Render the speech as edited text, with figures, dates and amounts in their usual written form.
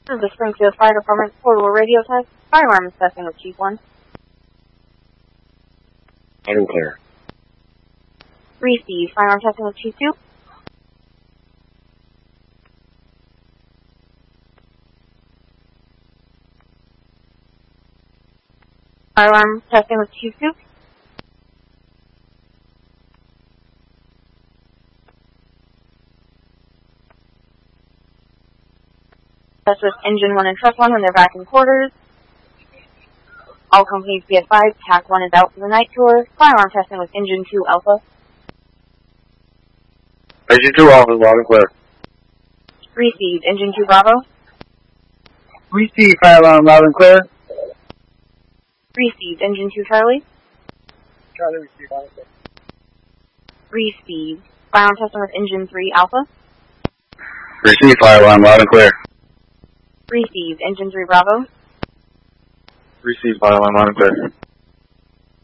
This is the Springfield Fire Department portable radio test. Fire alarm is testing with Chief 1. Loud and clear. Receive. Fire alarm testing with Chief 2. Fire alarm testing with Chief 2. Test with Engine 1 and Truck 1 when they're back in quarters. All companies be advised, TAC 1 is out for the night tour. Fire alarm testing with Engine 2 Alpha. Engine 2 Alpha, loud and clear. Received. Engine 2 Bravo. Receive, fire alarm, loud and clear. Received. Engine 2 Charlie. Charlie, receive, loud and clear. Received. Fire alarm testing with Engine 3 Alpha. Receive fire alarm, loud and clear. Received. Engine 3 Bravo. Receive fire alarm, loud and clear.